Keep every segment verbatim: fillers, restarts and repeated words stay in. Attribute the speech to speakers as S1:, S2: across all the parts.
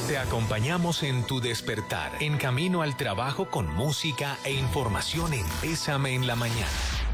S1: Te acompañamos en tu despertar, en camino al trabajo con música e información en Bésame en la Mañana.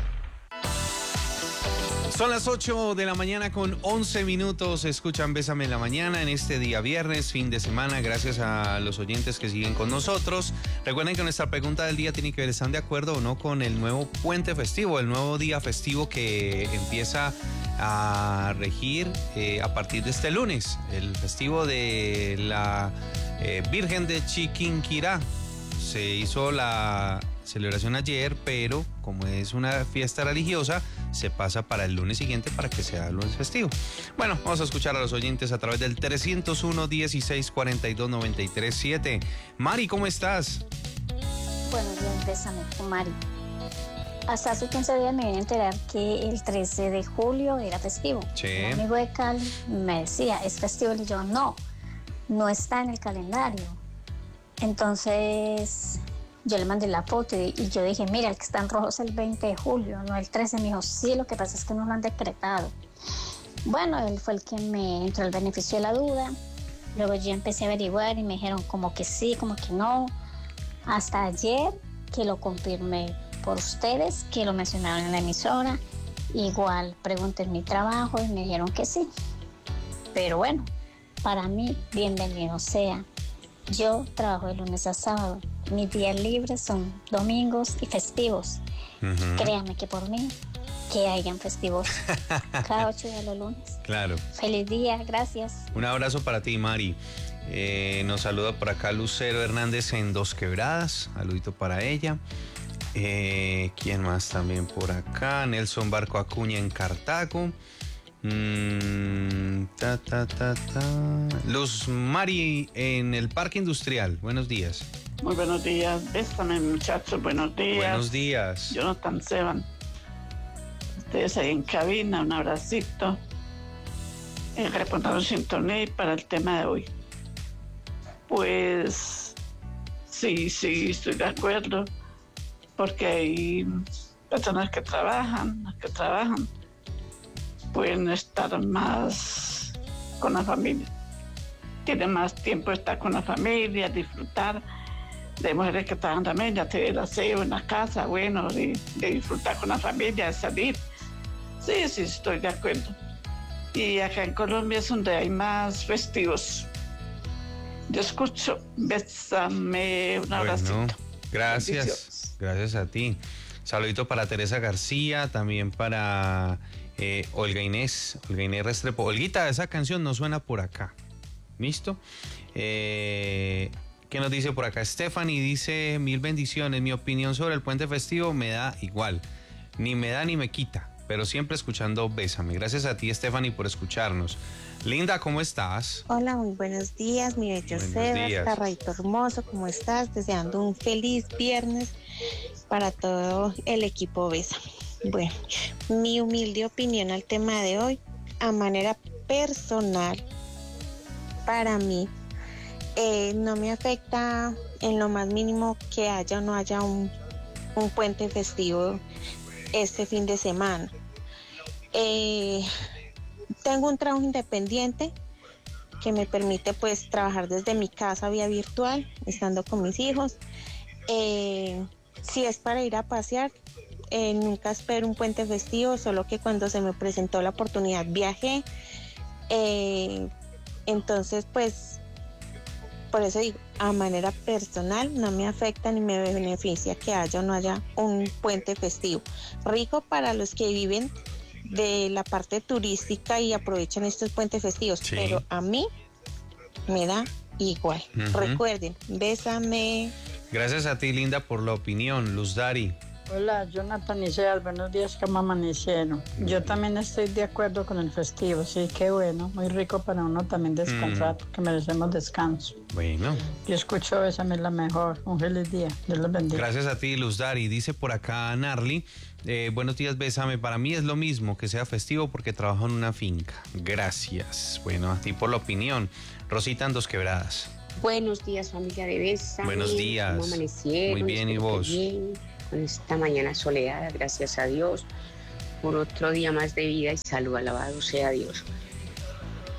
S2: Son las ocho de la mañana con once minutos. Escuchan Bésame en la Mañana en este día viernes, fin de semana. Gracias a los oyentes que siguen con nosotros. Recuerden que nuestra pregunta del día tiene que ver, ¿están de acuerdo o no con el nuevo puente festivo, el nuevo día festivo que empieza a regir eh, a partir de este lunes? El festivo de la eh, Virgen de Chiquinquirá. Se hizo la celebración ayer, pero como es una fiesta religiosa, se pasa para el lunes siguiente para que sea el lunes festivo. Bueno, vamos a escuchar a los oyentes a través del trescientos uno, dieciséis, cuarenta y dos, noventa y tres, siete. Mari, ¿cómo estás?
S3: Buenos días, Bésame con Mari. Hasta hace quince días me vine a enterar que el trece de julio era festivo.
S2: Sí.
S3: Un amigo de Cali me decía, ¿es festivo? Y yo, no, no está en el calendario. Entonces yo le mandé la foto y, y yo dije, mira, el que está en rojo es el veinte de julio, no el trece. Me dijo, sí, lo que pasa es que no lo han decretado. Bueno, él fue el que me entró el beneficio de la duda. Luego yo empecé a averiguar y me dijeron como que sí, como que no. Hasta ayer que lo confirmé por ustedes, que lo mencionaron en la emisora. Igual pregunté en mi trabajo y me dijeron que sí. Pero bueno, para mí, bienvenido sea. Yo trabajo de lunes a sábado. Mis días libres son domingos y festivos. Uh-huh. Créanme que por mí, que hayan festivos cada ocho de los lunes.
S2: Claro.
S3: Feliz día, gracias.
S2: Un abrazo para ti, Mari. Eh, nos saluda por acá Lucero Hernández en Dos Quebradas. Saludito para ella. Eh, ¿Quién más también por acá? Nelson Barco Acuña en Cartago. Mm, ta, ta, ta, ta. Luz Mari en el Parque Industrial. Buenos días.
S4: Muy buenos días. Bésame, muchachos. Buenos días.
S2: Buenos días.
S4: Jonathan Seban. Ustedes ahí en cabina. Un abracito. Eh, reportando sintonía para el tema de hoy. Pues sí, sí, estoy de acuerdo. Porque hay personas que trabajan, que trabajan. Pueden estar más con la familia. Tienen más tiempo de estar con la familia, disfrutar. De mujeres que trabajan también, ya te el aseo en la casa, bueno, de, de disfrutar con la familia, de salir. Sí, sí, estoy de acuerdo. Y acá en Colombia es donde hay más festivos. Yo escucho, bésame, un abracito.
S2: Bueno, gracias, gracias a ti. Saludito para Teresa García, también para eh, Olga Inés, Olga Inés Restrepo. Olguita, esa canción no suena por acá. ¿Listo? Eh, ¿Qué nos dice por acá? Stephanie dice, mil bendiciones. Mi opinión sobre el puente festivo me da igual. Ni me da ni me quita, pero siempre escuchando Bésame. Gracias a ti, Stephanie, por escucharnos. Linda, ¿cómo estás?
S5: Hola, muy buenos días, mi bello Sebas, carrito hermoso, ¿cómo estás? Deseando un feliz viernes para todo el equipo Bésame. Bueno, mi humilde opinión al tema de hoy, a manera personal, para mí, eh, no me afecta en lo más mínimo que haya o no haya un, un puente festivo este fin de semana. Eh, tengo un trabajo independiente que me permite pues trabajar desde mi casa vía virtual, estando con mis hijos. Eh, si es para ir a pasear, eh, nunca espero un puente festivo, solo que cuando se me presentó la oportunidad viajé. Eh, entonces pues por eso digo, a manera personal no me afecta ni me beneficia que haya o no haya un puente festivo. Rico para los que viven de la parte turística y aprovechan estos puentes festivos, sí, pero a mí me da igual. Uh-huh. Recuerden, bésame.
S2: Gracias a ti, Linda, por la opinión. Luz Dari.
S6: Hola, Jonathan y Sebas, buenos días, ¿cómo amanecieron? Yo también estoy de acuerdo con el festivo, sí, qué bueno, muy rico para uno también descansar, mm. porque merecemos descanso.
S2: Bueno.
S6: Yo escucho Bésame la mejor, un feliz día, Dios los bendiga.
S2: Gracias a ti, Luz Dari. Dice por acá Narly, eh, buenos días, Bésame, para mí es lo mismo que sea festivo porque trabajo en una finca. Gracias. Bueno, a ti por la opinión. Rosita en Dos Quebradas.
S7: Buenos días, familia de Bésame.
S2: Buenos días.
S7: ¿Cómo amanecieron?
S2: Muy bien, ¿y vos?
S7: Bien. Con esta mañana soleada, gracias a Dios por otro día más de vida y salud, alabado sea Dios.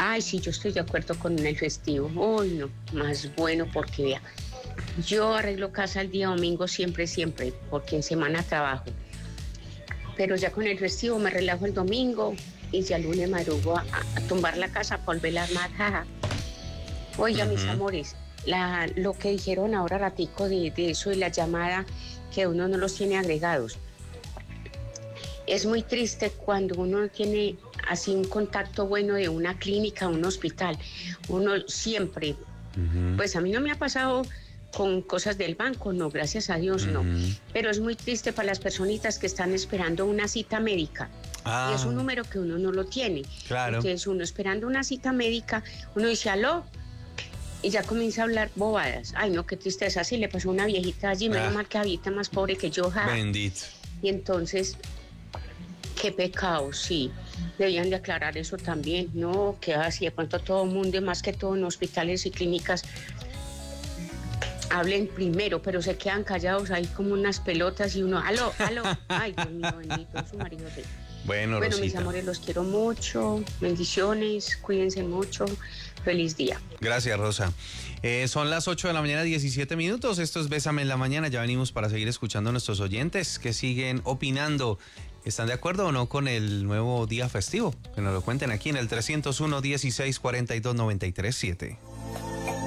S7: Ay, sí, yo estoy de acuerdo con el festivo. Uy, no, más bueno porque vea, yo arreglo casa el día domingo siempre, siempre, porque en semana trabajo. Pero ya con el festivo me relajo el domingo y ya el lunes madrugo a, a tumbar la casa, a volver a armar, jaja. Oiga, uh-huh. mis amores, la, lo que dijeron ahora ratico de, de eso de la llamada, que uno no los tiene agregados. Es muy triste cuando uno tiene así un contacto bueno de una clínica, un hospital. Uno siempre, uh-huh. pues a mí no me ha pasado con cosas del banco, no, gracias a Dios, uh-huh. no. Pero es muy triste para las personitas que están esperando una cita médica. Ah. Y es un número que uno no lo tiene.
S2: Claro.
S7: Entonces uno esperando una cita médica, uno dice, aló, y ya comienza a hablar bobadas. Ay, no, qué tristeza, así le pasó a una viejita allí, menos ah. mal que habita más pobre que yo. Ja.
S2: Bendito.
S7: Y entonces, qué pecado, sí. Debían de aclarar eso también, ¿no? Que así de pronto todo el mundo, más que todo en hospitales y clínicas, hablen primero, pero se quedan callados ahí como unas pelotas y uno, aló, aló, ay, Dios mío, bendito, su marido. Sí.
S2: Bueno,
S7: bueno
S2: Rosita.
S7: Mis amores, los quiero mucho, bendiciones, cuídense mucho, feliz día.
S2: Gracias, Rosa. Eh, son las ocho de la mañana, diecisiete minutos, esto es Bésame en la Mañana, ya venimos para seguir escuchando a nuestros oyentes que siguen opinando. ¿Están de acuerdo o no con el nuevo día festivo? Que nos lo cuenten aquí en el trescientos uno, dieciséis, cuarenta y dos, noventa y tres, siete.